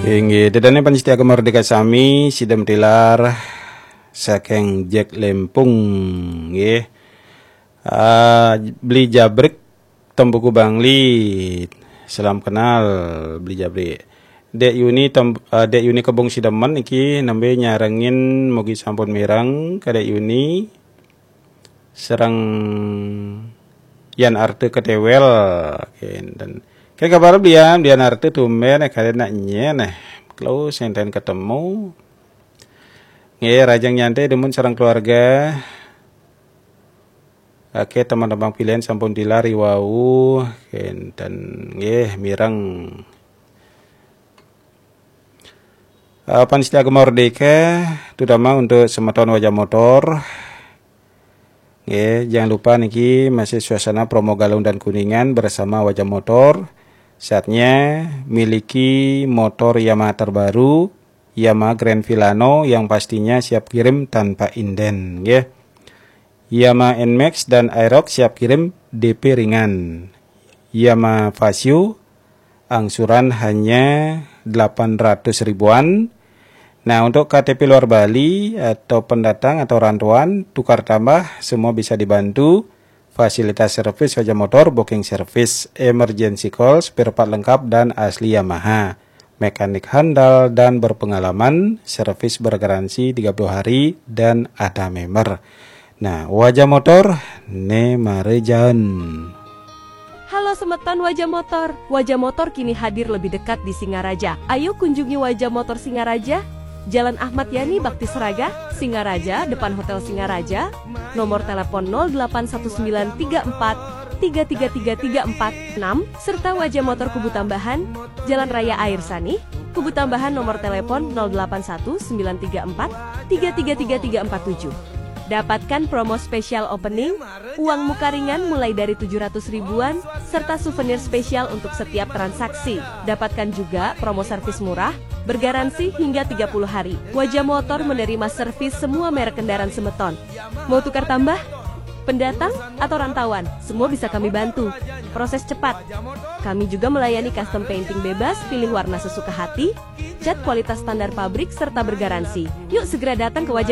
Inggih, dedane Panjitiaga Merdeka Sami sidem tilar saking Jack Lempung nggih. Beli jabrik tembuku Bangli. Salam kenal beli jabrik. Dek Yuni Kebong Sidemen iki nembe nyarengin mugi sampun mirang ka Dek Yuni serang Yan Arte ketewel dan kayak kabar dian Arte tumben kalian naknya nah kalau senten ketemu rajang nyantai demun sarang keluarga. Oke teman-teman pilihan sampun dilari wau dan mirang Panjitiaga Merdeka terutama untuk semeton wajah motor. Jangan lupa niki masih suasana promo Galung dan Kuningan bersama Wajah Motor. Saatnya miliki motor Yamaha terbaru, Yamaha Grand Villano yang pastinya siap kirim tanpa inden, ya. Yamaha NMAX dan Aerox siap kirim DP ringan. Yamaha Vasio angsuran hanya 800 ribuan. Nah, untuk KTP luar Bali atau pendatang atau rantauan, tukar tambah, semua bisa dibantu. Fasilitas servis wajah motor, booking service, emergency call, spare part lengkap dan asli Yamaha. Mekanik handal dan berpengalaman, servis bergaransi 30 hari dan ada member. Nah, wajah motor, ne marejan. Halo semeton Wajah Motor. Wajah Motor kini hadir lebih dekat di Singaraja. Ayo kunjungi Wajah Motor Singaraja. Jalan Ahmad Yani Bakti Seraga, Singaraja, depan Hotel Singaraja. Nomor telepon 0813433334 serta Wajah Motor Kubu Tambahan, Jalan Raya Air Sani, Kubu Tambahan nomor telepon 081994333347. Dapatkan promo spesial opening, uang muka ringan mulai dari 700 ribuan, serta souvenir spesial untuk setiap transaksi. Dapatkan juga promo servis murah, bergaransi hingga 30 hari. Wajah Motor menerima servis semua merek kendaraan semeton. Mau tukar tambah? Pendatang atau rantauan? Semua bisa kami bantu. Proses cepat. Kami juga melayani custom painting bebas, pilih warna sesuka hati, cat kualitas standar pabrik, serta bergaransi. Yuk segera datang ke Wajah